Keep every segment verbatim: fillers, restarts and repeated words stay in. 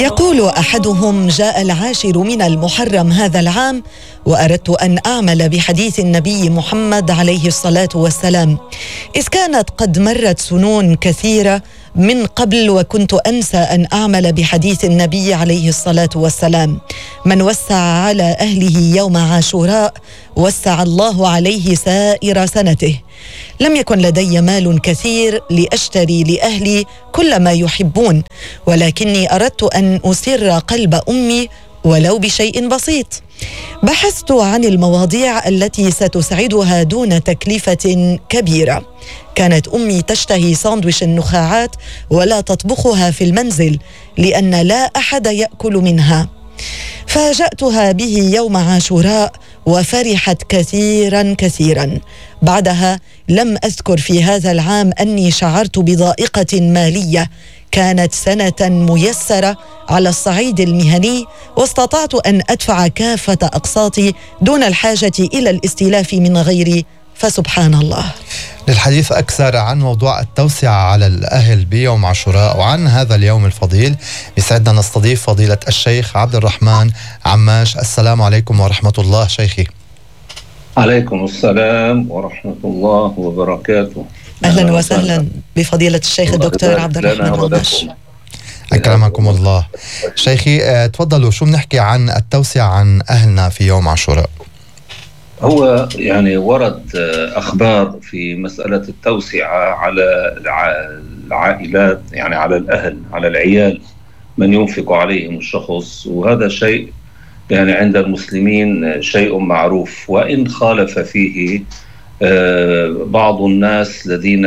يقول أحدهم: جاء العاشر من المحرم هذا العام وأردت أن أعمل بحديث النبي محمد عليه الصلاة والسلام، إذ كانت قد مرت سنون كثيرة من قبل وكنت أنسى أن أعمل بحديث النبي عليه الصلاة والسلام: من وسع على أهله يوم عاشوراء وسع الله عليه سائر سنته. لم يكن لدي مال كثير لأشتري لأهلي كل ما يحبون، ولكني أردت أن أسر قلب أمي ولو بشيء بسيط. بحثت عن المواضيع التي ستسعدها دون تكلفة كبيرة. كانت أمي تشتهي ساندويش النخاعات ولا تطبخها في المنزل لأن لا أحد يأكل منها. فاجأتها به يوم عاشوراء وفرحت كثيرا كثيرا. بعدها لم أذكر في هذا العام أني شعرت بضائقة مالية. كانت سنة ميسرة على الصعيد المهني، واستطعت أن أدفع كافة أقساطي دون الحاجة إلى الاستلاف من غيري، فسبحان الله. للحديث أكثر عن موضوع التوسعة على الأهل بيوم عاشوراء وعن هذا اليوم الفضيل يسعدنا نستضيف فضيلة الشيخ عبد الرحمن عماش. السلام عليكم ورحمة الله شيخي. عليكم السلام ورحمة الله وبركاته. أهلا وسهلا بفضيلة الشيخ الدكتور عبد الرحمن عماش. أكرمكم الله. شيخي تفضلوا، شو بنحكي عن التوسعة عن أهلنا في يوم عاشوراء؟ هو يعني ورد أخبار في مسألة التوسعة على العائلات، يعني على الأهل، على العيال، من ينفق عليهم الشخص، وهذا شيء يعني عند المسلمين شيء معروف، وإن خالف فيه بعض الناس الذين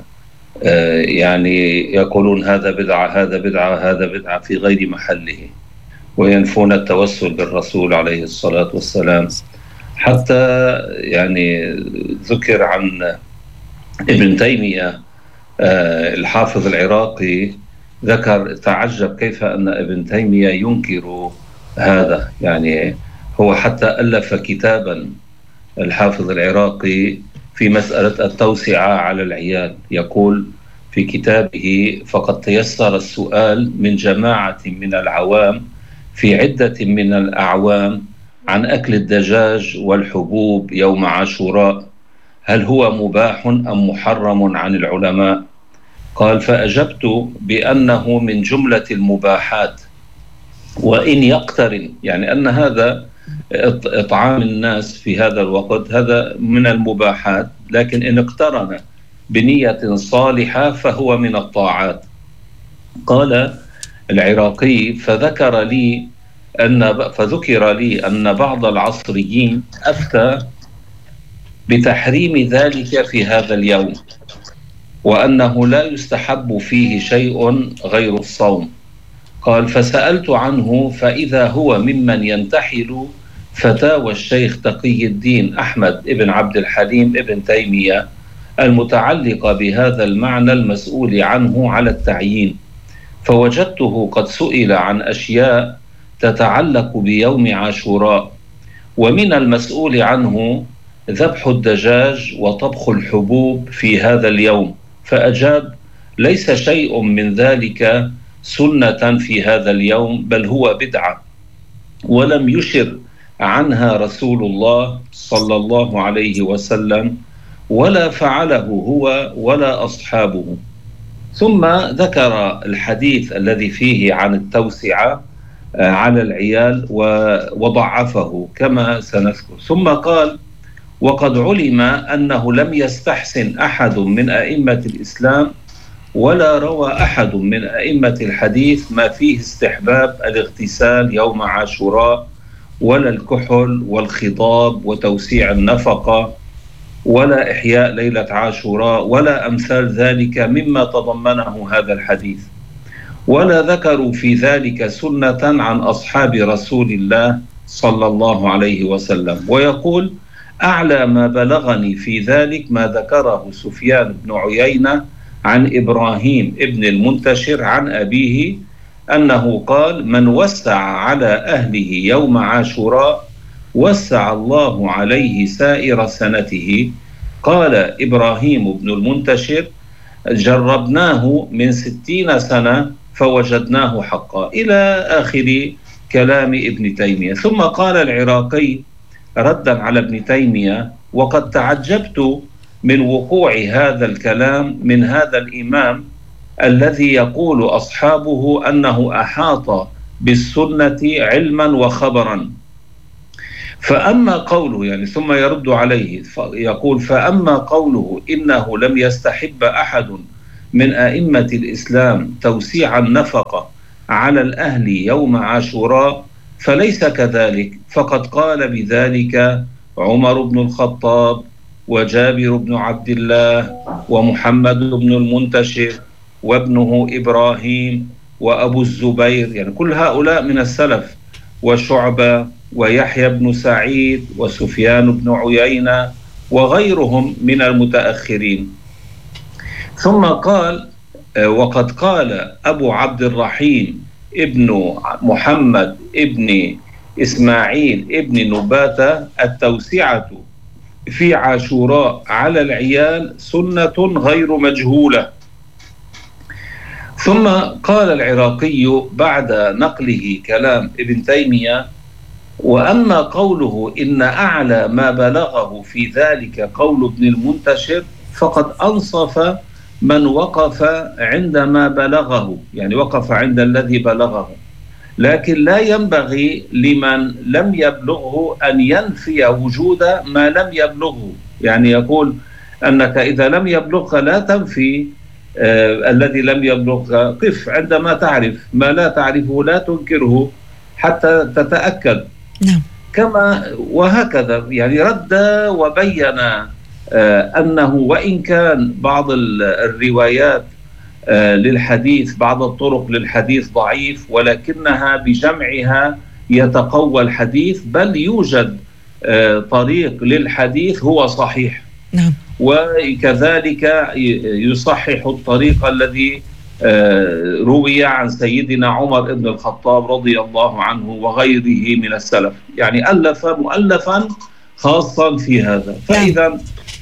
يعني يقولون هذا بدعة هذا بدعة هذا بدعة في غير محله، وينفون التوسل بالرسول عليه الصلاة والسلام. حتى يعني ذكر عن ابن تيمية الحافظ العراقي، ذكر تعجب كيف أن ابن تيمية ينكر هذا. يعني هو حتى ألف كتابا الحافظ العراقي في مسألة التوسعة على العيال. يقول في كتابه: فقد تيسر السؤال من جماعة من العوام في عدة من الأعوام عن أكل الدجاج والحبوب يوم عاشوراء، هل هو مباح أم محرم عن العلماء؟ قال: فأجبت بأنه من جملة المباحات، وإن يقترن، يعني أن هذا إطعام الناس في هذا الوقت هذا من المباحات، لكن إن اقترن بنية صالحة فهو من الطاعات. قال العراقي: فذكر لي أن فذكر لي أن بعض العصريين أفتى بتحريم ذلك في هذا اليوم، وأنه لا يستحب فيه شيء غير الصوم. قال: فسألت عنه فإذا هو ممن ينتحل فتاوى الشيخ تقي الدين أحمد ابن عبد الحليم ابن تيمية المتعلقة بهذا المعنى المسؤول عنه على التعيين، فوجدته قد سئل عن أشياء تتعلق بيوم عاشوراء، ومن المسؤول عنه ذبح الدجاج وطبخ الحبوب في هذا اليوم، فأجاب: ليس شيء من ذلك سنة في هذا اليوم، بل هو بدعة، ولم يشر عنها رسول الله صلى الله عليه وسلم، ولا فعله هو ولا أصحابه. ثم ذكر الحديث الذي فيه عن التوسعة على العيال وضعفه كما سنذكر. ثم قال: وقد علم أنه لم يستحسن أحد من أئمة الإسلام ولا روى أحد من أئمة الحديث ما فيه استحباب الاغتسال يوم عاشوراء، ولا الكحل والخضاب وتوسيع النفقة، ولا إحياء ليلة عاشوراء، ولا أمثال ذلك مما تضمنه هذا الحديث، ولا ذكروا في ذلك سنة عن أصحاب رسول الله صلى الله عليه وسلم. ويقول: أعلى ما بلغني في ذلك ما ذكره سفيان بن عيينة عن إبراهيم ابن المنتشر عن أبيه أنه قال: من وسع على أهله يوم عاشوراء وسع الله عليه سائر سنته. قال إبراهيم بن المنتشر: جربناه من ستين سنة فوجدناه حقا، إلى آخر كلام ابن تيمية. ثم قال العراقي ردا على ابن تيمية: وقد تعجبت من وقوع هذا الكلام من هذا الإمام الذي يقول أصحابه أنه أحاط بالسنة علما وخبرا. فأما قوله، يعني ثم يرد عليه يقول: فأما قوله إنه لم يستحب أحد من أئمة الإسلام توسيع النفقة على الأهل يوم عاشوراء فليس كذلك، فقد قال بذلك عمر بن الخطاب وجابر بن عبد الله ومحمد بن المنتشر وابنه إبراهيم وأبو الزبير، يعني كل هؤلاء من السلف، وشعبة ويحيى بن سعيد وسفيان بن عيينة وغيرهم من المتأخرين. ثم قال: وقد قال أبو عبد الرحيم ابن محمد ابن إسماعيل ابن نباتة: التوسعة في عاشوراء على العيال سنة غير مجهولة. ثم قال العراقي بعد نقله كلام ابن تيمية: وأما قوله إن أعلى ما بلغه في ذلك قول ابن المنتشر فقد أنصف من وقف عند ما بلغه، يعني وقف عند الذي بلغه، لكن لا ينبغي لمن لم يبلغه أن ينفي وجود ما لم يبلغه، يعني يقول أنك إذا لم يبلغك لا تنفي آه الذي لم يبلغك، قف عندما تعرف، ما لا تعرفه لا تنكره حتى تتأكد. نعم. كما وهكذا يعني رد وبين آه أنه وإن كان بعض الروايات آه للحديث، بعض الطرق للحديث ضعيف، ولكنها بجمعها يتقوى الحديث، بل يوجد آه طريق للحديث هو صحيح. نعم. وكذلك يصحح الطريق الذي روي عن سيدنا عمر بن الخطاب رضي الله عنه وغيره من السلف، يعني ألف مؤلفا خاصا في هذا. فإذا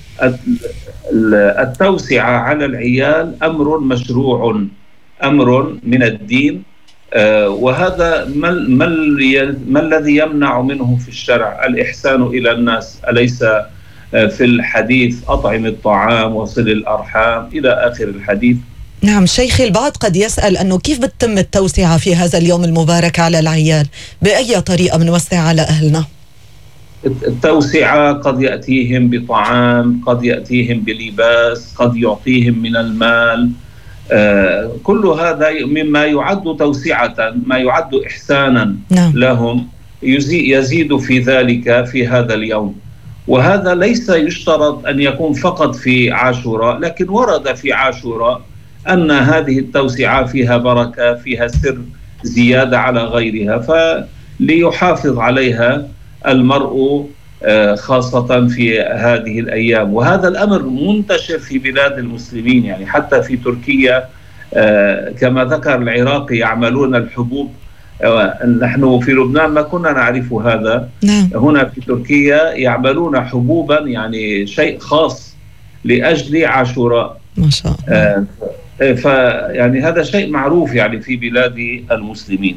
التوسعة على العيال أمر مشروع، أمر من الدين، وهذا ما الذي يمنع منه في الشرع؟ الإحسان إلى الناس، أليس في الحديث أطعم الطعام وصل الأرحام إلى آخر الحديث؟ نعم شيخي، البعض قد يسأل أنه كيف بتتم التوسعة في هذا اليوم المبارك على العيال؟ بأي طريقة بنوسع على أهلنا؟ التوسعة قد يأتيهم بطعام، قد يأتيهم بلباس، قد يعطيهم من المال، آه كل هذا مما يعد توسعة، ما يعد إحسانا نعم. لهم، يزيد في ذلك في هذا اليوم. وهذا ليس يشترط أن يكون فقط في عاشوراء، لكن ورد في عاشوراء أن هذه التوسعة فيها بركة، فيها سر زيادة على غيرها، فليحافظ عليها المرء خاصة في هذه الأيام. وهذا الأمر منتشر في بلاد المسلمين، يعني حتى في تركيا كما ذكر العراقي يعملون الحبوب. نحن في لبنان ما كنا نعرف هذا. نعم. هنا في تركيا يعملون حبوبا، يعني شيء خاص لأجل عاشوراء ما شاء الله. فيعني هذا شيء معروف يعني في بلاد المسلمين.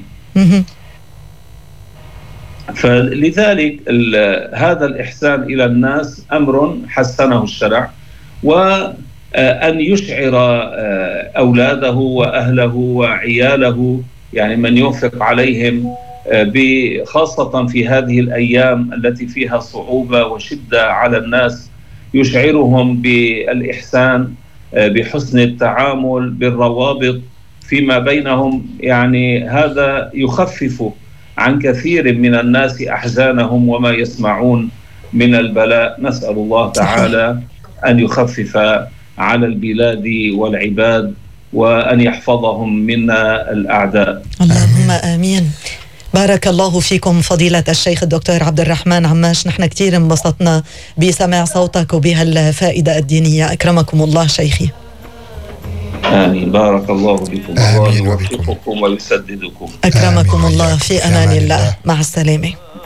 فلذلك هذا الإحسان إلى الناس أمر حسنه الشرع، وأن يشعر أولاده وأهله وعياله، يعني من ينفق عليهم خاصة في هذه الأيام التي فيها صعوبة وشدة على الناس، يشعرهم بالإحسان، بحسن التعامل، بالروابط فيما بينهم، يعني هذا يخفف عن كثير من الناس أحزانهم وما يسمعون من البلاء. نسأل الله تعالى أن يخفف على البلاد والعباد، وأن يحفظهم منا الأعداء. اللهم آمين. بارك الله فيكم فضيلة الشيخ الدكتور عبد الرحمن عماش، نحن كتير انبسطنا بسمع صوتك وبهالفائدة الدينية، أكرمكم الله شيخي. آمين. بارك الله بكم، الله يوفقكم ويسددكم. أكرمكم الله، في أمان الله، مع السلامة.